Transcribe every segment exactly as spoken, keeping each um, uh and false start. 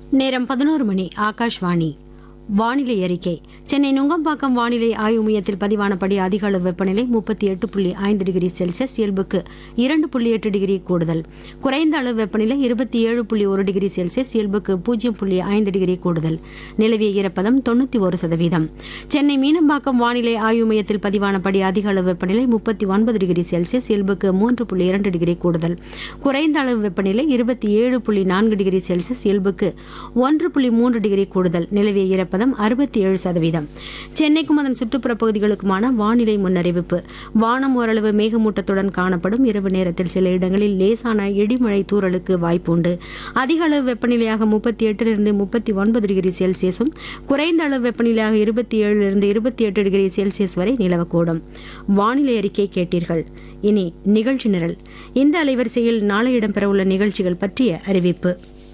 நேரம் பதினோரு மணி. ஆகாஷ்வாணி. வானிலை அறிக்கை. சென்னை நுங்கம்பாக்கம் வானிலை ஆய்வு மையத்தில் பதிவானபடி அதிக அளவு வெப்பநிலை முப்பத்தி எட்டு புள்ளி ஐந்து டிகிரி செல்சியஸ், இயல்புக்கு இரண்டு புள்ளி எட்டு டிகிரி கூடுதல். குறைந்த அளவு வெப்பநிலை இருபத்தி ஏழு புள்ளி ஒரு டிகிரி செல்சியஸ், இயல்புக்கு பூஜ்ஜியம் புள்ளி ஐந்து டிகிரி கூடுதல். நிலவிய ஈரப்பதம் தொண்ணூற்றி ஒரு சதவீதம். சென்னை மீனம்பாக்கம் வானிலை ஆய்வு மையத்தில் பதிவானபடி அதிக அளவு வெப்பநிலை முப்பத்தி ஒன்பது டிகிரி செல்சியஸ், இயல்புக்கு மூன்று புள்ளி இரண்டு டிகிரி கூடுதல். குறைந்த அளவு வெப்பநிலை இருபத்தி ஏழு புள்ளி நான்கு டிகிரி செல்சியஸ், இயல்புக்கு ஒன்று புள்ளி மூன்று டிகிரி கூடுதல். நிலவிய ஈரப்பதம் அறுபத்தி ஏழு சதவீதம். சென்னைக்கும் அதன் சுற்றுப்புற பகுதிகளுக்குமான வானிலை முன்னறிவிப்பு. வானம் ஓரளவு மேகமூட்டத்துடன் காணப்படும். இரவு நேரத்தில் சில இடங்களில் லேசான இடிமழை தூறலுக்கு வாய்ப்பு உண்டு. அதிக அளவு வெப்பநிலையாக முப்பத்தி எட்டிலிருந்து முப்பத்தி ஒன்பது டிகிரி செல்சியஸும், குறைந்த அளவு வெப்பநிலையாக இருபத்தி ஏழிலிருந்து இருபத்தி எட்டு டிகிரி செல்சியஸ் வரை நிலவக்கூடும். வானிலை அறிக்கை கேட்டீர்கள். இனி நிகழ்ச்சி நிரல். இந்த அலைவரிசையில் நாளை இடம்பெறவுள்ள நிகழ்ச்சிகள் பற்றிய அறிவிப்பு.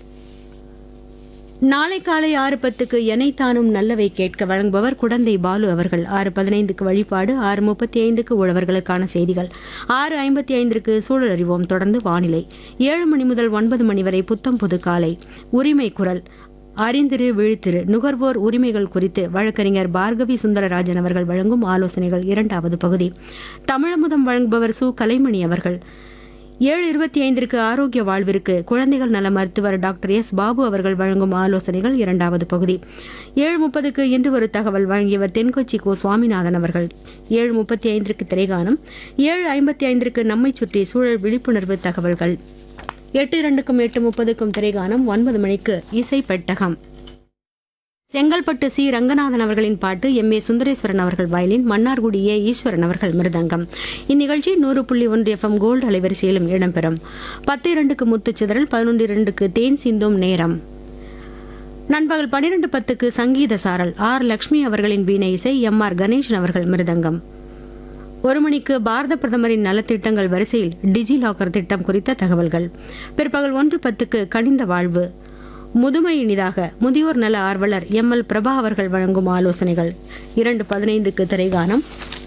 நாளை காலை ஆறு பத்துக்கு எனைத்தானும் நல்லவை கேட்க வழங்குபவர் குடந்தை பாலு அவர்கள். ஆறு பதினைந்துக்கு வழிபாடு, ஆறு முப்பத்தி ஐந்துக்கு உழவர்களுக்கான செய்திகள், ஆறு ஐம்பத்தி ஐந்திற்கு சூழல் அறிவோம். தொடர்ந்து வானிலை. ஏழு மணி முதல் ஒன்பது மணி வரை புத்தம் புது காலை. உரிமை குரல். அறிந்திரு விழித்திரு நுகர்வோர் உரிமைகள் குறித்து வழக்கறிஞர் பார்கவி சுந்தரராஜன் அவர்கள் வழங்கும் ஆலோசனைகள் இரண்டாவது பகுதி. தமிழமுதம் வழங்குபவர் சு கலைமணி அவர்கள். ஏழு இருபத்தி ஐந்திற்கு ஆரோக்கிய வாழ்விற்கு குழந்தைகள் நல மருத்துவர் டாக்டர் எஸ் பாபு அவர்கள் வழங்கும் ஆலோசனைகள் இரண்டாவது பகுதி. ஏழு முப்பதுக்கு இன்று ஒரு தகவல் வழங்கியவர் தென்கொச்சி கோ சுவாமிநாதன் அவர்கள். ஏழு முப்பத்தி ஐந்திற்கு திரைகானம். ஏழு ஐம்பத்தி ஐந்திற்கு நம்மை சுற்றி சூழல் விழிப்புணர்வு தகவல்கள். எட்டு இரண்டுக்கும் எட்டு முப்பதுக்கும் திரைகானம். ஒன்பது மணிக்கு இசை பெட்டகம். செங்கல்பட்டு சி ரங்கநாதன் அவர்களின் பாட்டு, எம் ஏ சுந்தரேஸ்வரன் அவர்கள் வயலின், மன்னார்குடி ஏ ஈஸ்வரன் அவர்கள் மிருதங்கம். இந்நிகழ்ச்சி நூறு புள்ளி ஒன்று எஃப்எம் கோல்டு அலைவரிசையிலும் இடம்பெறும். பத்து இரண்டுக்கு முத்துச்சிதறல், பதினொன்று இரண்டுக்கு தேன் சிந்தும் நேரம். நண்பகல் பனிரெண்டு பத்துக்கு சங்கீத சாரல். ஆர் லட்சுமி அவர்களின் வீணை இசை, எம் ஆர் கணேசன் அவர்கள் மிருதங்கம். ஒரு மணிக்கு பாரத பிரதமரின் நலத்திட்டங்கள் வரிசையில் டிஜி லாக்கர் திட்டம் குறித்த தகவல்கள். பிற்பகல் ஒன்று பத்துக்கு கனிந்த வாழ்வு. முதுமை இனிதாக முதியோர் நல ஆர்வலர் எம் எல் பிரபா அவர்கள் வழங்கும் ஆலோசனைகள். இரண்டு பதினைந்துக்கு திரைகானம்.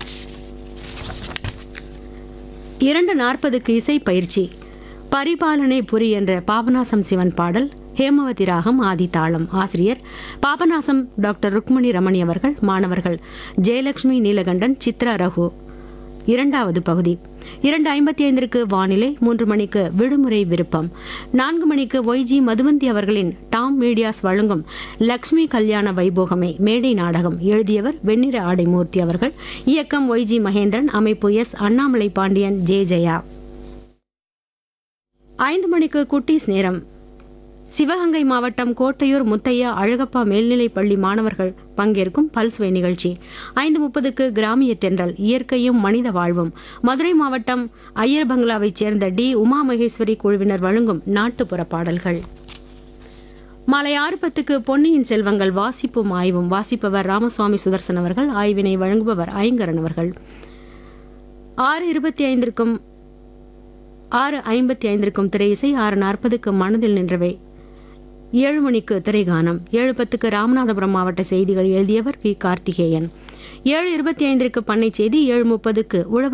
இரண்டு நாற்பதுக்கு இசை பயிற்சி. பரிபாலனை புரி என்ற பாபநாசம் சிவன் பாடல். ஹேமவதி ராகம் ஆதி தாளம். ஆசிரியர் பாபநாசம் டாக்டர் ருக்மணி ரமணி அவர்கள். மாணவர்கள் ஜெயலட்சுமி நீலகண்டன், சித்ரா ரகு. இரண்டாவது பகுதி. இரண்டு ஐம்பத்தி ஐந்திற்கு வானிலை. மூன்று மணிக்கு விடுமுறை விருப்பம். நான்கு மணிக்கு ஒய்ஜி மதுவந்தி அவர்களின் டாம் மீடியாஸ் வழங்கும் லக்ஷ்மி கல்யாண வைபோகமே மேடை நாடகம். எழுதியவர் வெண்ணிற ஆடை மூர்த்தி அவர்கள். இயக்கம் ஒய்ஜி மகேந்திரன். அமைப்பு எஸ் அண்ணாமலை பாண்டியன், ஜே ஜெயா. ஐந்து மணிக்கு குட்டீஸ் நேரம். சிவகங்கை மாவட்டம் கோட்டையூர் முத்தையா அழகப்பா மேல்நிலைப் பள்ளி மாணவர்கள் பங்கேற்கும் பல்சுவை நிகழ்ச்சி. ஐந்து முப்பதுக்கு கிராமிய தென்றல், இயற்கையும் மனித வாழ்வும். மதுரை மாவட்டம் ஐயர் பங்களாவைச் சேர்ந்த டி உமா மகேஸ்வரி குழுவினர் வழங்கும் நாட்டுப்புற பாடல்கள். மாலை ஆறு பத்துக்கு பொன்னியின் செல்வங்கள் வாசிப்பும் ஆய்வும். வாசிப்பவர் ராமசுவாமி சுதர்சன் அவர்கள். ஆய்வினை வழங்குபவர் ஐங்கரன் அவர்கள். ஆறு இருபத்தி ஐந்திற்கும் ஆறு ஐம்பத்தி ஐந்திற்கும் திரை இசை. ஆறு நாற்பதுக்கு மனதில் நின்றவை. ஏழு மணிக்கு திரைகானம். ஏழு பத்துக்கு ராமநாதபுரம் மாவட்ட செய்திகள். எழுதியவர் வி கார்த்திகேயன். ஏழு இருபத்தி ஐந்திற்கு பண்ணை செய்தி. ஏழு முப்பதுக்கு உழவர்